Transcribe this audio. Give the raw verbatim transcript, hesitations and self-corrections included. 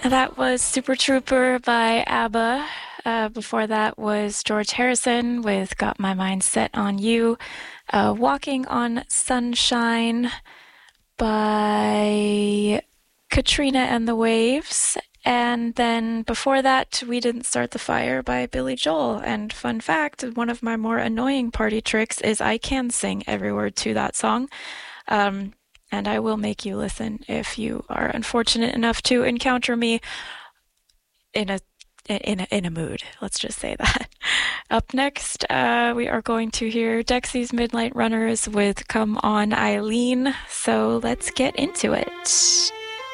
That was Super Trooper by ABBA. Uh, before that was George Harrison with Got My Mind Set on You. Uh, Walking on Sunshine by Katrina and the Waves. And then before that, We Didn't Start the Fire by Billy Joel. And fun fact, one of my more annoying party tricks is I can sing every word to that song. Um, and I will make you listen if you are unfortunate enough to encounter me in a in a, in a mood. Let's just say that. Up next, uh, we are going to hear Dexy's Midnight Runners with Come On Eileen. So let's get into it.